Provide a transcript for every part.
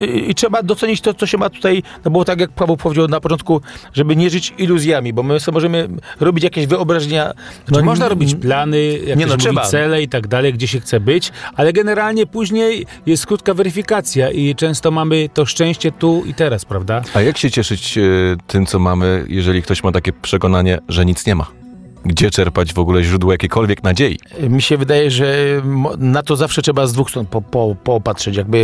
I trzeba docenić to, co się ma tutaj, no bo tak jak Paweł powiedział na początku, żeby nie żyć iluzjami, bo my sobie możemy robić jakieś wyobrażenia. No, można robić plany, jakieś cele i tak dalej, gdzie się chce być, ale generalnie później jest krótka weryfikacja i często mamy to szczęście tu i teraz, prawda? A jak się cieszyć tym, co mamy, jeżeli ktoś ma takie przekonanie, że nic nie ma? Gdzie czerpać w ogóle źródło jakiejkolwiek nadziei? Mi się wydaje, że na to zawsze trzeba z dwóch stron popatrzeć. Jakby,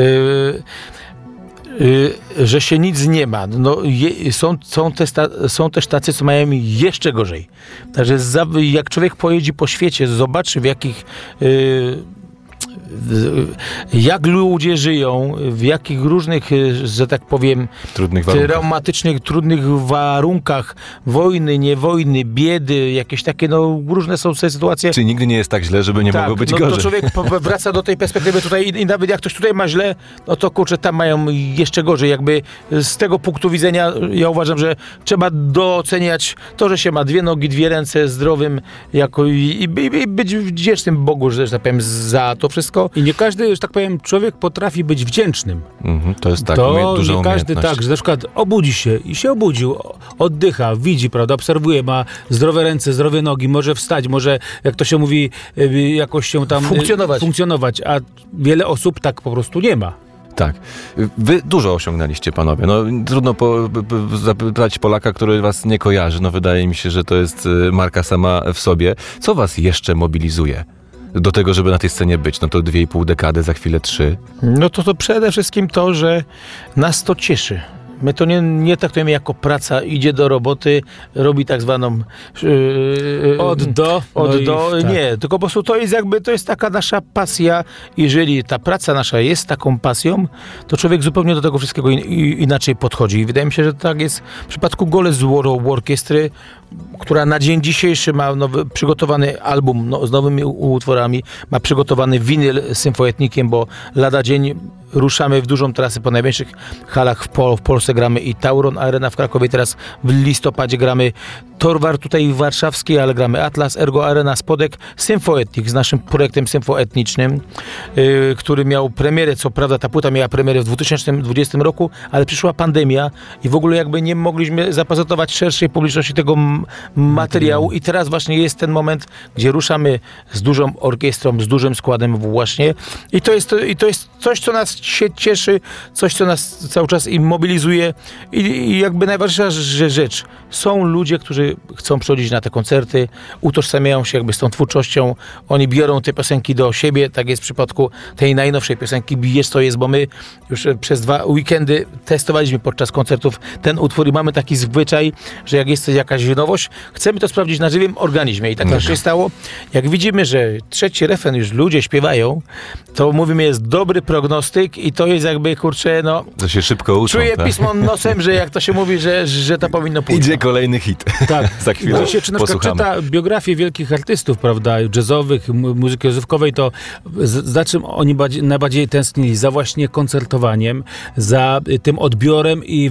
że się nic nie ma. No, są też tacy, co mają jeszcze gorzej. Także jak człowiek pojedzie po świecie, zobaczy jak ludzie żyją, w jakich różnych, że tak powiem, traumatycznych, trudnych warunkach, wojny, nie wojny, biedy, jakieś takie, różne są sytuacje. Czyli nigdy nie jest tak źle, żeby nie mogło być gorzej. To człowiek wraca do tej perspektywy tutaj i nawet jak ktoś tutaj ma źle, no to kurczę, tam mają jeszcze gorzej. Jakby z tego punktu widzenia ja uważam, że trzeba doceniać to, że się ma dwie nogi, dwie ręce, zdrowym i być wdzięcznym Bogu, że tak powiem, za to wszystko. I nie każdy, że tak powiem, człowiek potrafi być wdzięcznym. To jest tak, duża umiejętność. Nie każdy tak, że na przykład obudzi się i się obudził, oddycha, widzi, prawda, obserwuje, ma zdrowe ręce, zdrowe nogi, może wstać, może, jak to się mówi, jakoś się tam funkcjonować, a wiele osób tak po prostu nie ma. Tak. Wy dużo osiągnęliście, panowie. Trudno zapytać Polaka, który was nie kojarzy. Wydaje mi się, że to jest marka sama w sobie. Co was jeszcze mobilizuje do tego, żeby na tej scenie być? To 2,5 dekady, za chwilę 3. To przede wszystkim to, że nas to cieszy. My to nie traktujemy jako praca, idzie do roboty, robi tak zwaną nie, tylko po prostu to jest taka nasza pasja. Jeżeli ta praca nasza jest taką pasją, to człowiek zupełnie do tego wszystkiego inaczej podchodzi. I wydaje mi się, że tak jest w przypadku Golec Orkiestry, która na dzień dzisiejszy ma przygotowany album z nowymi utworami, ma przygotowany winyl z symfoetnikiem, bo lada dzień ruszamy w dużą trasę po największych halach w Polsce. Gramy i Tauron Arena w Krakowie, teraz w listopadzie gramy Torwar tutaj warszawski, ale gramy Atlas, Ergo Arena, Spodek, Symfoetnik z naszym projektem symfoetnicznym, który miał premierę, co prawda ta płyta miała premierę w 2020 roku, ale przyszła pandemia i w ogóle jakby nie mogliśmy zaprezentować szerszej publiczności tego materiału i teraz właśnie jest ten moment, gdzie ruszamy z dużą orkiestrą, z dużym składem właśnie i to jest coś, co nas się cieszy, coś, co nas cały czas mobilizuje i jakby najważniejsza rzecz. Są ludzie, którzy chcą przychodzić na te koncerty, utożsamiają się jakby z tą twórczością, oni biorą te piosenki do siebie, tak jest w przypadku tej najnowszej piosenki Jest to jest, bo my już przez 2 weekendy testowaliśmy podczas koncertów ten utwór i mamy taki zwyczaj, że jak jest jakaś nowość, chcemy to sprawdzić na żywym organizmie i tak też się stało. Jak widzimy, że trzeci refren już ludzie śpiewają, to mówimy, jest dobry prognostyk i to jest jakby, kurczę, to się szybko uczą. Czuję pismo nosem, że jak to się mówi, że to powinno pójść. Idzie kolejny hit. Tak. Za chwilę Czy na przykład czyta biografię wielkich artystów, prawda, jazzowych, muzyki rozrywkowej, to za czym oni najbardziej tęsknili? Za właśnie koncertowaniem, za tym odbiorem i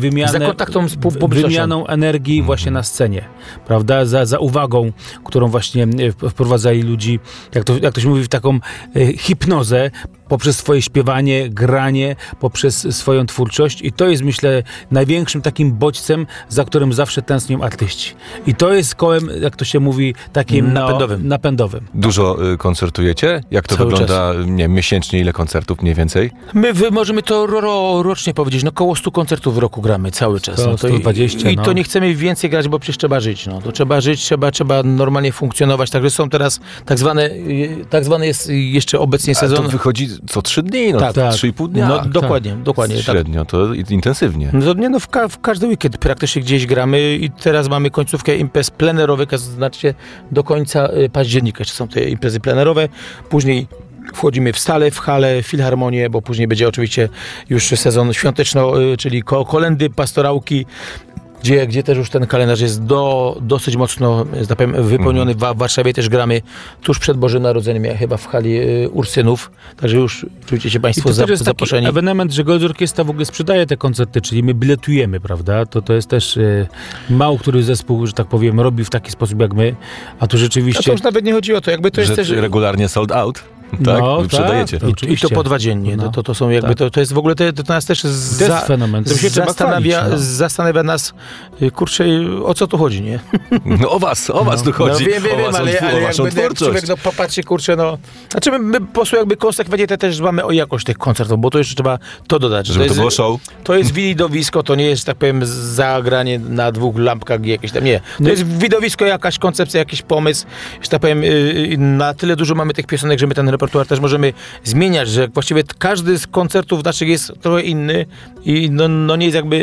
wymianą energii właśnie na scenie, prawda, za uwagą, którą właśnie wprowadzali ludzi, jak to się mówi, w taką hipnozę, poprzez swoje śpiewanie, granie, poprzez swoją twórczość i to jest, myślę, największym takim bodźcem, za którym zawsze tęsknią artyści. I to jest kołem, jak to się mówi, takim napędowym. Dużo koncertujecie? Jak to cały wygląda, nie wiem, miesięcznie, ile koncertów mniej więcej? My możemy to rocznie powiedzieć, około 100 koncertów w roku gramy cały czas. 120, I to nie chcemy więcej grać, bo przecież trzeba żyć. To trzeba żyć, trzeba normalnie funkcjonować, także są teraz tak zwany jest jeszcze obecnie sezon. A to wychodzi co 3 dni, 3,5 dnia. Dokładnie. Średnio, to intensywnie. W każdy weekend praktycznie gdzieś gramy i teraz mamy końcówkę imprez plenerowych, to znaczy do końca października jeszcze są te imprezy plenerowe, później wchodzimy w halę, filharmonię, bo później będzie oczywiście już sezon świąteczny, czyli kolędy, pastorałki, gdzie też już ten kalendarz jest dosyć mocno, że tak powiem, wypełniony. W Warszawie też gramy tuż przed Bożym Narodzeniem, chyba w hali Ursynów, także już czujcie się Państwo zaproszeni. Taki ewenement, że Golec Orkiestra w ogóle sprzedaje te koncerty, czyli my biletujemy, prawda? To jest też mało który zespół, że tak powiem, robi w taki sposób jak my, a tu rzeczywiście... To już nawet nie chodzi o to, jakby to że jest też... regularnie sold out? Tak? No, Wy sprzedajecie. tak, I oczywiście. to po 2 dziennie. No. To są jakby, Tak. to jest w ogóle, to nas też To jest fenomen. To się trzeba zastanawia, chwalić, no. zastanawia nas, kurczę, o co tu chodzi, nie? No o was tu chodzi. No wiem, o ale o jak waszą będę, jak twórczość. człowiek popatrzy, kurczę, no. Znaczy my po prostu jakby konsekwentnie też dbamy o jakość tych koncertów, bo to jeszcze trzeba to dodać. że Żeby to jest, było show. To jest widowisko, to nie jest, tak powiem, zagranie na 2 lampkach jakieś tam, nie. To jest widowisko, jakaś koncepcja, jakiś pomysł, że tak powiem, na tyle dużo mamy tych piosenek, że my ten repertuar też możemy zmieniać, że właściwie każdy z koncertów naszych jest trochę inny i no nie jest jakby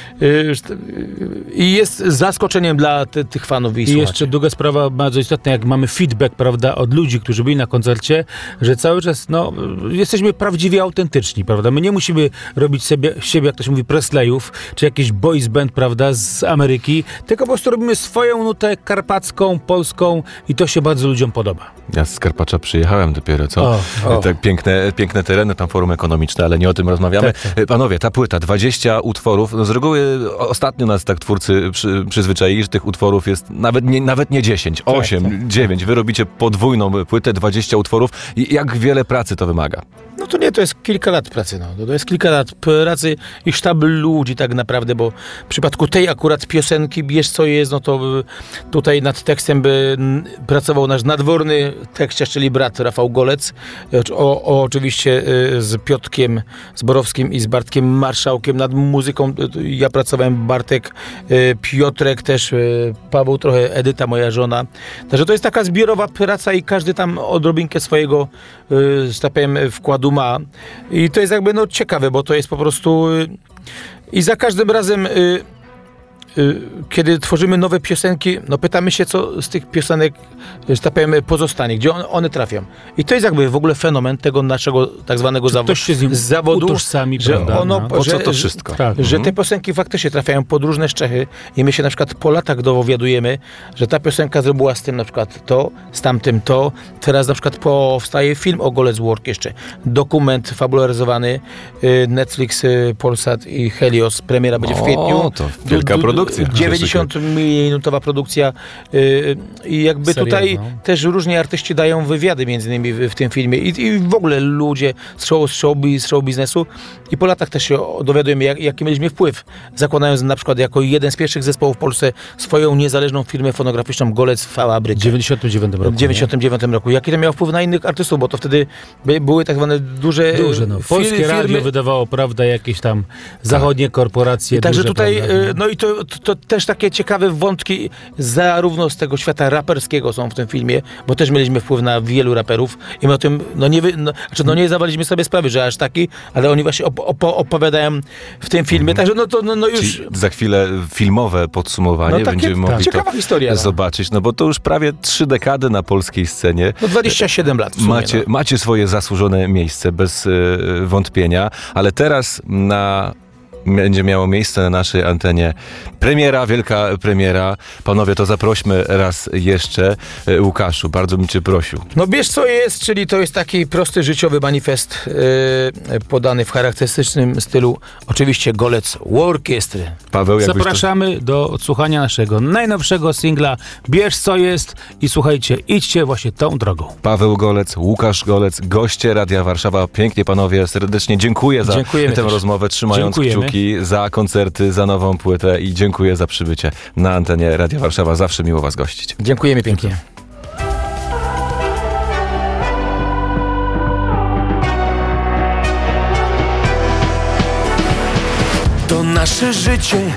i jest zaskoczeniem dla tych fanów i I słuchaczy. jeszcze druga sprawa bardzo istotna, jak mamy feedback, prawda, od ludzi, którzy byli na koncercie, że cały czas, no, jesteśmy prawdziwie autentyczni, prawda? My nie musimy robić siebie, jak to się mówi, Presleyów, czy jakiś boys band, prawda, z Ameryki, tylko po prostu robimy swoją nutę karpacką, polską i to się bardzo ludziom podoba. Ja z Karpacza przyjechałem dopiero, co? O. Tak piękne tereny, tam forum ekonomiczne, ale nie o tym rozmawiamy. Tak. Panowie, ta płyta, 20 utworów, no z reguły ostatnio nas tak twórcy przyzwyczaili, że tych utworów jest nawet nie 10, 8, 9. Wy robicie podwójną płytę, 20 utworów. I jak wiele pracy to wymaga? No to nie, to jest kilka lat pracy, no. To jest kilka lat pracy i sztab ludzi tak naprawdę, bo w przypadku tej akurat piosenki Bierz co jest, no to tutaj nad tekstem by pracował nasz nadworny tekściarz, czyli brat Rafał Golec, oczywiście z Piotrkiem Zborowskim i z Bartkiem Marszałkiem nad muzyką. Ja pracowałem, Bartek, Piotrek też, Paweł trochę, Edyta, moja żona. Także to jest taka zbiorowa praca i każdy tam odrobinkę swojego, że tak powiem, wkładu ma. I to jest jakby no ciekawe, bo to jest po prostu i za każdym razem kiedy tworzymy nowe piosenki, no pytamy się, co z tych piosenek, że tak powiem, pozostanie, gdzie one trafią. I to jest jakby w ogóle fenomen tego naszego tak zwanego Ktoś się z nim zawodu, utożsami, że prawda? ono, No. Po co to wszystko? Tak. że te piosenki faktycznie trafiają pod różne szczechy i my się na przykład po latach dowiadujemy, że ta piosenka zrobiła z tym na przykład to, z tamtym to. Teraz na przykład powstaje film o Golec Work jeszcze. Dokument fabularyzowany, Netflix, Polsat i Helios. Premiera będzie w kwietniu. To wielka produkcja. 90-minutowa produkcja i jakby Serial, tutaj no. też różni artyści dają wywiady między innymi w tym filmie i w ogóle ludzie z show biznesu i po latach też się dowiadujemy, jaki mieliśmy wpływ, zakładając na przykład jako jeden z pierwszych zespołów w Polsce swoją niezależną firmę fonograficzną Golec Fabryka. W 99 roku. W 99 roku. Jaki to miał wpływ na innych artystów, bo to wtedy były tak zwane duże No. Polskie radio firmy. wydawało, prawda, jakieś tam zachodnie korporacje. Także duże, tutaj, prawda, no i to też takie ciekawe wątki zarówno z tego świata raperskiego są w tym filmie, bo też mieliśmy wpływ na wielu raperów i my o tym, nie zdawaliśmy sobie sprawy, że aż taki, ale oni właśnie opowiadają w tym filmie, także no już... Czyli za chwilę filmowe podsumowanie No takie, będziemy mogli ciekawa historia, no. zobaczyć, no bo to już prawie 3 dekady na polskiej scenie. No 27 lat w sumie, Macie swoje zasłużone miejsce, bez wątpienia, ale teraz będzie miało miejsce na naszej antenie wielka premiera. Panowie, to zaprośmy raz jeszcze. Łukaszu, bardzo bym cię prosił. No Bierz co jest, czyli to jest taki prosty życiowy manifest podany w charakterystycznym stylu, oczywiście Golec Orkiestry. Paweł, jakbyś Zapraszamy do odsłuchania naszego najnowszego singla Bierz co jest i słuchajcie, idźcie właśnie tą drogą. Paweł Golec, Łukasz Golec, goście Radia Warszawa. Pięknie, panowie, serdecznie dziękuję za Dziękujemy tę też. rozmowę, trzymając Dziękujemy. kciuki za koncerty, za nową płytę i dziękuję za przybycie na antenie Radia Warszawa. Zawsze miło was gościć. Dziękujemy pięknie. To nasze życie